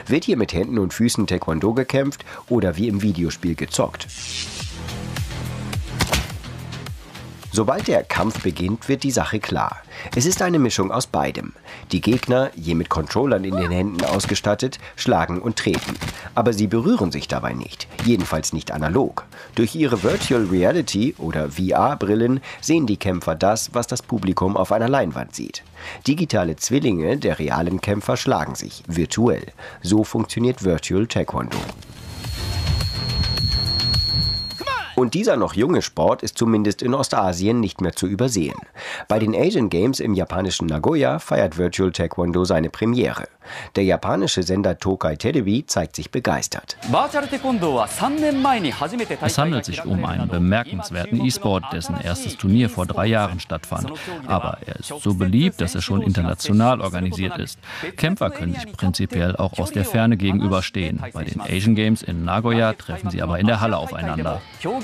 Wird hier mit Händen und Füßen Taekwondo gekämpft oder wie im Videospiel gezockt? Sobald der Kampf beginnt, wird die Sache klar. Es ist eine Mischung aus beidem. Die Gegner, je mit Controllern in den Händen ausgestattet, schlagen und treten. Aber sie berühren sich dabei nicht, jedenfalls nicht analog. Durch ihre Virtual Reality oder VR-Brillen sehen die Kämpfer das, was das Publikum auf einer Leinwand sieht. Digitale Zwillinge der realen Kämpfer schlagen sich, virtuell. So funktioniert Virtual Taekwondo. Und dieser noch junge Sport ist zumindest in Ostasien nicht mehr zu übersehen. Bei den Asian Games im japanischen Nagoya feiert Virtual Taekwondo seine Premiere. Der japanische Sender Tokai Television zeigt sich begeistert. Es handelt sich um einen bemerkenswerten E-Sport, dessen erstes Turnier vor 3 Jahren stattfand. Aber er ist so beliebt, dass er schon international organisiert ist. Kämpfer können sich prinzipiell auch aus der Ferne gegenüberstehen. Bei den Asian Games in Nagoya treffen sie aber in der Halle aufeinander.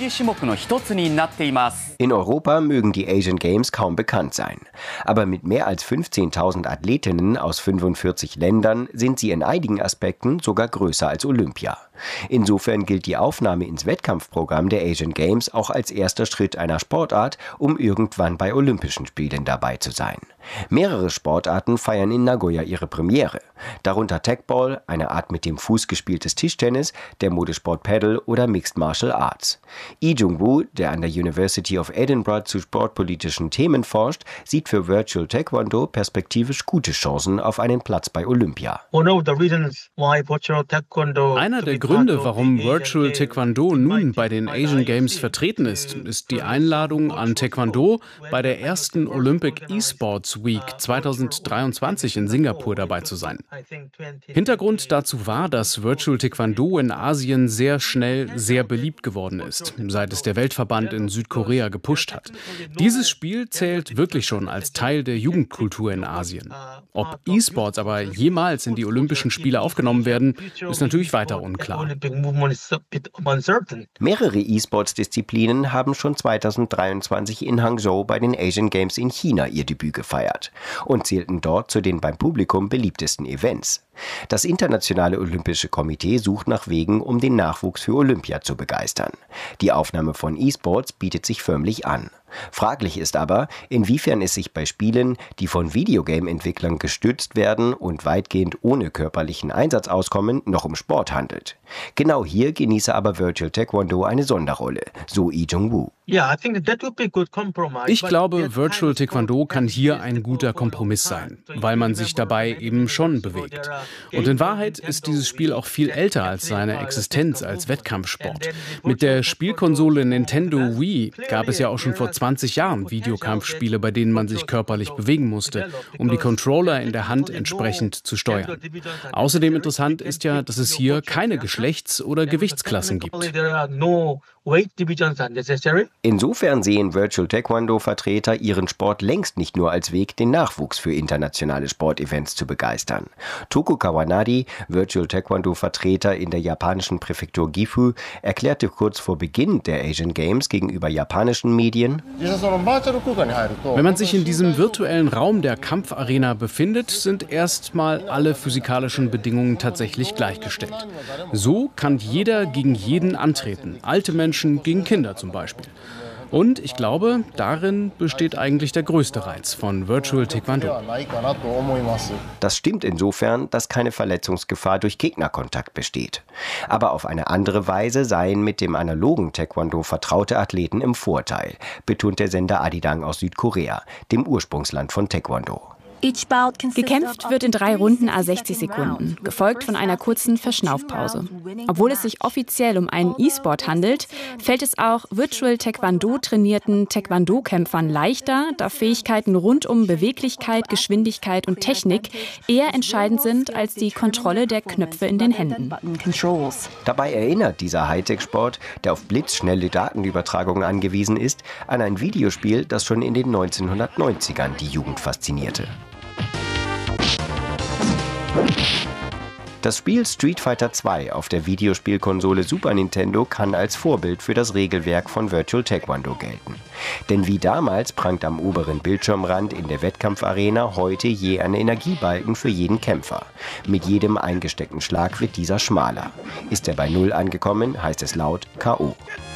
In Europa mögen die Asian Games kaum bekannt sein. Aber mit mehr als 15.000 Athletinnen aus 45 Ländern sind sie in einigen Aspekten sogar größer als Olympia. Insofern gilt die Aufnahme ins Wettkampfprogramm der Asian Games auch als erster Schritt einer Sportart, um irgendwann bei Olympischen Spielen dabei zu sein. Mehrere Sportarten feiern in Nagoya ihre Premiere. Darunter Tagball, eine Art mit dem Fuß gespieltes Tischtennis, der Modesport Paddle oder Mixed Martial Arts. Lee Jung-woo, der an der University of Edinburgh zu sportpolitischen Themen forscht, sieht für Virtual Taekwondo perspektivisch gute Chancen auf einen Platz bei Olympia. Einer der Gründe, warum Virtual Taekwondo nun bei den Asian Games vertreten ist die Einladung an Taekwondo bei der ersten Olympic eSports Week 2023 in Singapur dabei zu sein. Hintergrund dazu war, dass Virtual Taekwondo in Asien sehr schnell sehr beliebt geworden ist, seit es der Weltverband in Südkorea gepusht hat. Dieses Spiel zählt wirklich schon als Teil der Jugendkultur in Asien. Ob E-Sports aber jemals in die Olympischen Spiele aufgenommen werden, ist natürlich weiter unklar. Mehrere E-Sports-Disziplinen haben schon 2023 in Hangzhou bei den Asian Games in China ihr Debüt gefeiert und zählten dort zu den beim Publikum beliebtesten Events. Das Internationale Olympische Komitee sucht nach Wegen, um den Nachwuchs für Olympia zu begeistern. Die Aufnahme von E-Sports bietet sich förmlich an. Fraglich ist aber, inwiefern es sich bei Spielen, die von Videogame-Entwicklern gestützt werden und weitgehend ohne körperlichen Einsatz auskommen, noch um Sport handelt. Genau hier genieße aber Virtual Taekwondo eine Sonderrolle, so Lee Jung-woo. Ich glaube, Virtual Taekwondo kann hier ein guter Kompromiss sein, weil man sich dabei eben schon bewegt. Und in Wahrheit ist dieses Spiel auch viel älter als seine Existenz als Wettkampfsport. Mit der Spielkonsole Nintendo Wii gab es ja auch schon vor 20 Jahren Videokampfspiele, bei denen man sich körperlich bewegen musste, um die Controller in der Hand entsprechend zu steuern. Außerdem interessant ist ja, dass es hier keine Geschlechts- oder Gewichtsklassen gibt. Insofern sehen Virtual Taekwondo-Vertreter ihren Sport längst nicht nur als Weg, den Nachwuchs für internationale Sportevents zu begeistern. Toku Kawanari, Virtual Taekwondo-Vertreter in der japanischen Präfektur Gifu, erklärte kurz vor Beginn der Asian Games gegenüber japanischen Medien: Wenn man sich in diesem virtuellen Raum der Kampfarena befindet, sind erstmal alle physikalischen Bedingungen tatsächlich gleichgestellt. So kann jeder gegen jeden antreten, alte Menschen gegen Kinder zum Beispiel. Und ich glaube, darin besteht eigentlich der größte Reiz von Virtual Taekwondo. Das stimmt insofern, dass keine Verletzungsgefahr durch Gegnerkontakt besteht. Aber auf eine andere Weise seien mit dem analogen Taekwondo vertraute Athleten im Vorteil, betont der Sender Arirang aus Südkorea, dem Ursprungsland von Taekwondo. Gekämpft wird in 3 Runden à 60 Sekunden, gefolgt von einer kurzen Verschnaufpause. Obwohl es sich offiziell um einen E-Sport handelt, fällt es auch Virtual Taekwondo trainierten Taekwondo-Kämpfern leichter, da Fähigkeiten rund um Beweglichkeit, Geschwindigkeit und Technik eher entscheidend sind als die Kontrolle der Knöpfe in den Händen. Dabei erinnert dieser Hightech-Sport, der auf blitzschnelle Datenübertragung angewiesen ist, an ein Videospiel, das schon in den 1990ern die Jugend faszinierte. Das Spiel Street Fighter 2 auf der Videospielkonsole Super Nintendo kann als Vorbild für das Regelwerk von Virtual Taekwondo gelten. Denn wie damals prangt am oberen Bildschirmrand in der Wettkampfarena heute je ein Energiebalken für jeden Kämpfer. Mit jedem eingesteckten Schlag wird dieser schmaler. Ist er bei 0 angekommen, heißt es laut K.O.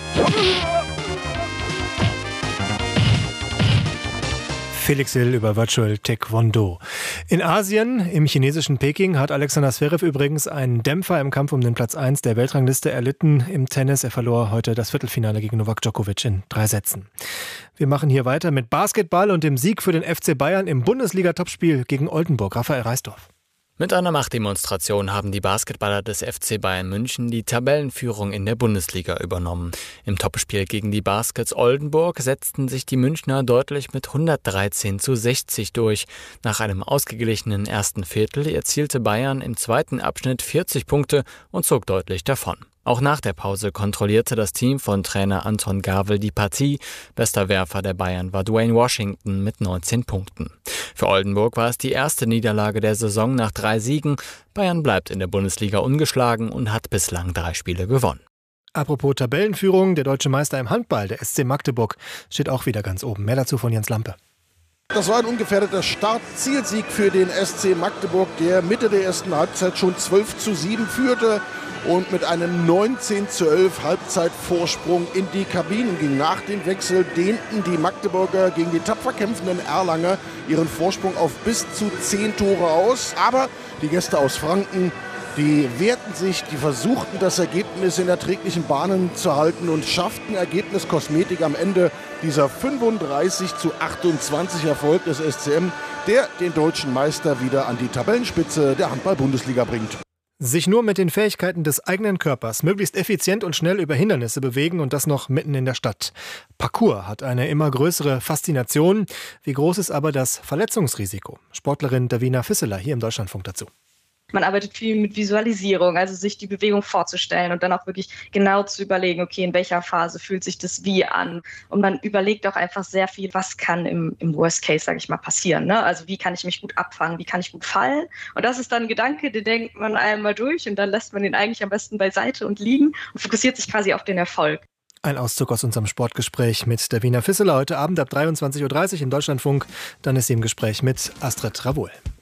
Felix Hill über Virtual Taekwondo. In Asien, im chinesischen Peking, hat Alexander Zverev übrigens einen Dämpfer im Kampf um den Platz 1 der Weltrangliste erlitten im Tennis. Er verlor heute das Viertelfinale gegen Novak Djokovic in 3 Sätzen. Wir machen hier weiter mit Basketball und dem Sieg für den FC Bayern im Bundesliga-Topspiel gegen Oldenburg. Raphael Reisdorf. Mit einer Machtdemonstration haben die Basketballer des FC Bayern München die Tabellenführung in der Bundesliga übernommen. Im Topspiel gegen die Baskets Oldenburg setzten sich die Münchner deutlich mit 113:60 durch. Nach einem ausgeglichenen ersten Viertel erzielte Bayern im zweiten Abschnitt 40 Punkte und zog deutlich davon. Auch nach der Pause kontrollierte das Team von Trainer Anton Gawel die Partie. Bester Werfer der Bayern war Dwayne Washington mit 19 Punkten. Für Oldenburg war es die erste Niederlage der Saison nach 3 Siegen. Bayern bleibt in der Bundesliga ungeschlagen und hat bislang 3 Spiele gewonnen. Apropos Tabellenführung, der deutsche Meister im Handball, der SC Magdeburg, steht auch wieder ganz oben. Mehr dazu von Jens Lampe. Das war ein ungefährdeter Start-Zielsieg für den SC Magdeburg, der Mitte der ersten Halbzeit schon 12:7 führte und mit einem 19:11 Halbzeitvorsprung in die Kabinen ging. Nach dem Wechsel dehnten die Magdeburger gegen die tapfer kämpfenden Erlanger ihren Vorsprung auf bis zu 10 Tore aus. Aber die Gäste aus Franken, die wehrten sich, die versuchten das Ergebnis in erträglichen Bahnen zu halten und schafften Ergebniskosmetik am Ende dieser 35:28 Erfolg des SCM, der den deutschen Meister wieder an die Tabellenspitze der Handball-Bundesliga bringt. Sich nur mit den Fähigkeiten des eigenen Körpers möglichst effizient und schnell über Hindernisse bewegen und das noch mitten in der Stadt. Parkour hat eine immer größere Faszination. Wie groß ist aber das Verletzungsrisiko? Sportlerin Davina Fisseler hier im Deutschlandfunk dazu. Man arbeitet viel mit Visualisierung, also sich die Bewegung vorzustellen und dann auch wirklich genau zu überlegen, okay, in welcher Phase fühlt sich das wie an? Und man überlegt auch einfach sehr viel, was kann im Worst Case, sage ich mal, passieren. Ne? Also wie kann ich mich gut abfangen, wie kann ich gut fallen? Und das ist dann ein Gedanke, den denkt man einmal durch und dann lässt man den eigentlich am besten beiseite und liegen und fokussiert sich quasi auf den Erfolg. Ein Auszug aus unserem Sportgespräch mit Davina Fisseler heute Abend ab 23:30 Uhr im Deutschlandfunk. Dann ist sie im Gespräch mit Astrid Ravoul.